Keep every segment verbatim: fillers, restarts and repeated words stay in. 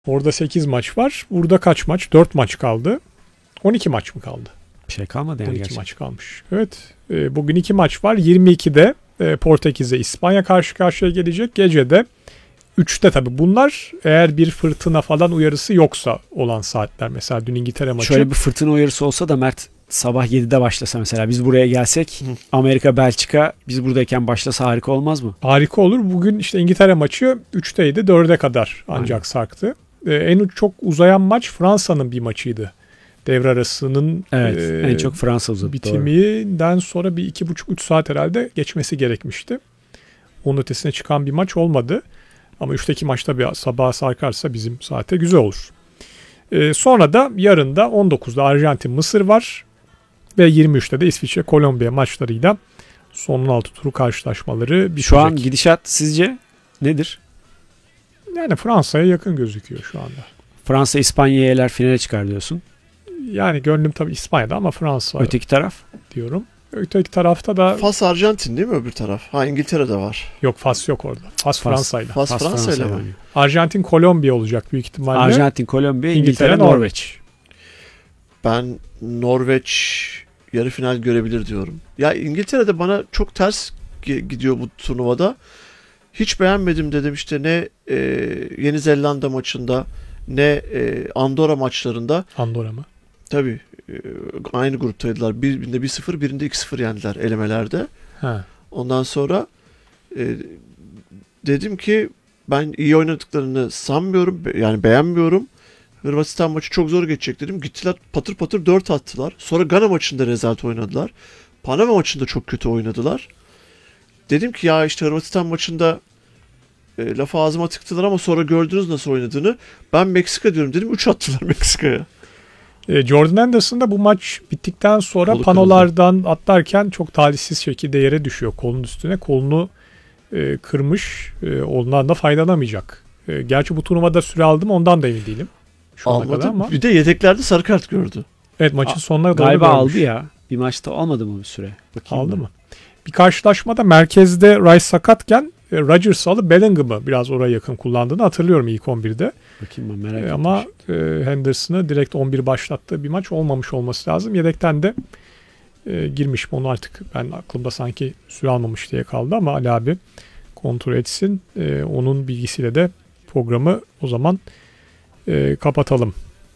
Orada sekiz maç var. Burada kaç maç? dört maç kaldı. on iki maç mı kaldı? Bir şey kalmadı yani on iki gerçekten. maç kalmış. Evet. E, bugün iki maç var. yirmi ikide e, Portekiz'e İspanya karşı karşıya gelecek. Gecede üçte tabii. Bunlar eğer bir fırtına falan uyarısı yoksa olan saatler. Mesela dün İngiltere maçı. Şöyle bir fırtına uyarısı olsa da Mert sabah yedide başlasa mesela biz buraya gelsek Amerika, Belçika biz buradayken başlasa harika olmaz mı? Harika olur. Bugün işte İngiltere maçı üçteydi. dörde kadar ancak Aynen. sarktı. Ee, en çok uzayan maç Fransa'nın bir maçıydı. Devre arasının evet, e, en çok Fransa uzadı. bitiminden doğru. Sonra bir iki buçuk üç saat herhalde geçmesi gerekmişti. Onun ötesine çıkan bir maç olmadı. Ama üçteki maçta bir sabaha sarkarsa bizim saate güzel olur. Ee, sonra da yarın da on dokuzda Arjantin Mısır var. Ve yirmi üçte de İsviçre Kolombiya maçlarıyla son on altı turu karşılaşmaları bitecek. Şu an gidişat sizce nedir? Yani Fransa'ya yakın gözüküyor şu anda. Fransa İspanya'yı eler finale çıkar diyorsun. Yani gönlüm tabii İspanya'da ama Fransa. Öteki taraf? Diyorum. Öteki tarafta da... Fas Arjantin değil mi öbür taraf? Ha İngiltere'de var. Yok Fas yok orada. Fas, Fas Fransa'yla. Fas, Fas Fransa'yla mı? Arjantin Kolombiya olacak büyük ihtimalle. Arjantin Kolombiya, İngiltere, İngiltere Norveç. Ben Norveç yarı final görebilir diyorum. Ya İngiltere'de bana çok ters gidiyor bu turnuvada. Hiç beğenmedim dedim işte ne e, Yeni Zelanda maçında ne e, Andorra maçlarında. Andorra mı? Tabii. E, aynı gruptaydılar. Birinde bir sıfır, birinde iki sıfır yendiler elemelerde. Ha. Ondan sonra e, dedim ki ben iyi oynadıklarını sanmıyorum. Yani beğenmiyorum. Hırvatistan maçı çok zor geçecek dedim. Gittiler patır patır dört attılar. Sonra Gana maçında rezalet oynadılar. Panama maçında çok kötü oynadılar. Dedim ki ya işte Hırvatistan maçında e, lafı ağzıma tıktılar ama sonra gördünüz nasıl oynadığını. Ben Meksika diyorum dedim. üç attılar Meksika'ya. E, Jordan Anderson da bu maç bittikten sonra Kolu panolardan kırıldı. Atlarken çok talihsiz şekilde yere düşüyor kolunun üstüne. Kolunu e, kırmış. E, ondan da faydalanamayacak. E, gerçi bu turnuvada süre aldım ondan da emin değilim. Almadı. Ama. Bir de yedeklerde sarı kart gördü. Evet maçın sonuna doğru galiba görmüş. Aldı ya. Bir maçta almadı mı bir süre? Bakayım aldı mı? mı? Bir karşılaşmada merkezde Rice sakatken e, Rodgers alıp Bellingham'ı biraz oraya yakın kullandığını hatırlıyorum ilk on birde. Bakayım ben merak e, Ama e, Henderson'ı direkt on bir başlattığı bir maç olmamış olması lazım. Yedekten de e, girmiş. Onu artık ben aklımda sanki süre almamış diye kaldı ama Ali abi kontrol etsin. E, onun bilgisiyle de programı o zaman e, kapatalım.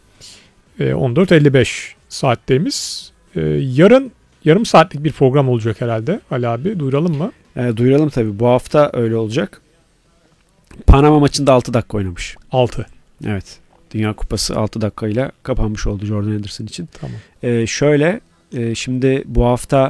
E, on dört elli beş saatteyimiz. E, yarın yarım saatlik bir program olacak herhalde. Ali abi duyuralım mı? E, duyuralım tabii. Bu hafta öyle olacak. Panama maçında altı dakika oynamış. altı. Evet. Dünya Kupası altı dakikayla kapanmış oldu Jordan Anderson için. Tamam. E, şöyle e, şimdi bu hafta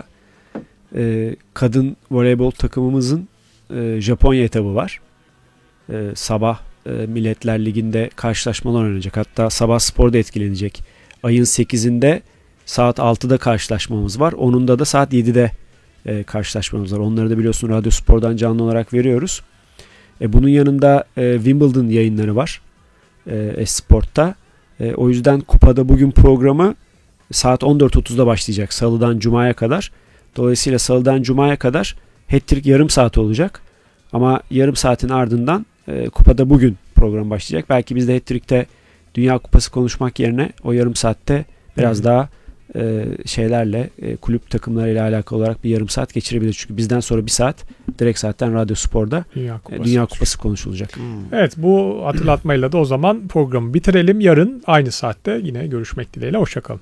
e, kadın voleybol takımımızın e, Japonya etabı var. E, sabah e, Milletler Ligi'nde karşılaşmalar oynanacak. Hatta Sabah Spor'da etkilenecek. Ayın sekizinde saat altıda karşılaşmamız var. Onunda da saat yedide e, karşılaşmamız var. Onları da biliyorsun Radyo Spor'dan canlı olarak veriyoruz. E, bunun yanında e, Wimbledon yayınları var. E, Esport'ta. E, o yüzden kupada bugün programı saat on dört otuzda başlayacak. Salıdan Cuma'ya kadar. Dolayısıyla Salıdan Cuma'ya kadar hat-trick yarım saat olacak. Ama yarım saatin ardından e, kupada bugün program başlayacak. Belki biz de hat-trick'te Dünya Kupası konuşmak yerine o yarım saatte biraz hmm. daha e, şeylerle e, kulüp takımlarıyla alakalı olarak bir yarım saat geçirebiliriz. Çünkü bizden sonra bir saat direkt zaten Radyo Spor'da Dünya Kupası, e, Dünya Kupası konuşulacak. Hmm. Evet bu hatırlatmayla da o zaman programı bitirelim. Yarın aynı saatte yine görüşmek dileğiyle. Hoşçakalın.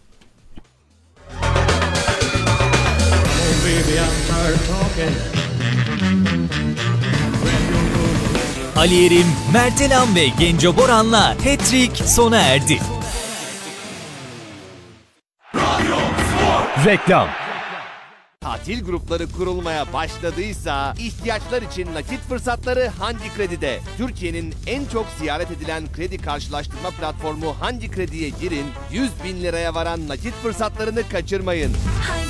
Ali Erim, Mert Elan ve Genco Boran'la Hat-Trick sona erdi. Reklam. Tatil grupları kurulmaya başladıysa ihtiyaçlar için nakit fırsatları Hangi Kredi'de. Türkiye'nin en çok ziyaret edilen kredi karşılaştırma platformu Hangi Kredi'ye girin, yüz bin liraya varan nakit fırsatlarını kaçırmayın.